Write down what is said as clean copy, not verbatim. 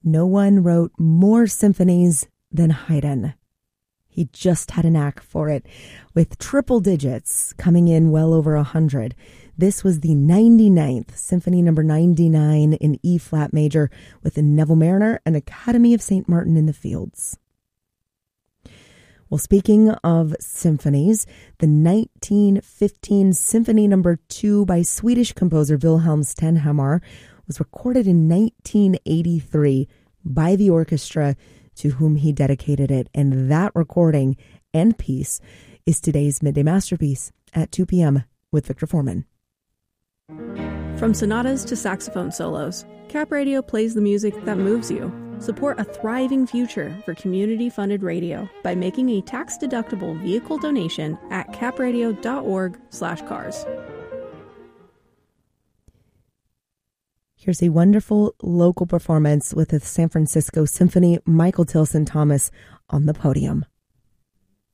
No one wrote more symphonies than Haydn. He just had a knack for it, with triple digits coming in well over 100. This was the 99th Symphony number 99 in E-flat major with the Neville Mariner and Academy of St. Martin in the Fields. Well, speaking of symphonies, the 1915 Symphony number 2 by Swedish composer Wilhelm Stenhammar was recorded in 1983 by the orchestra to whom he dedicated it, and that recording and piece is today's Midday Masterpiece at 2 p.m. with Victor Foreman. From sonatas to saxophone solos, Cap Radio plays the music that moves you. Support a thriving future for community-funded radio by making a tax-deductible vehicle donation at capradio.org/cars. Here's a wonderful local performance with the San Francisco Symphony, Michael Tilson Thomas on the podium.